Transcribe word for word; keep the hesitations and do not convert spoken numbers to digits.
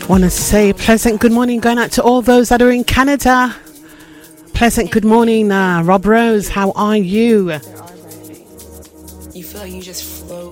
Want to say pleasant good morning going out to all those that are in Canada. Pleasant good morning, uh, Rob Rose. How are you? You feel like you just float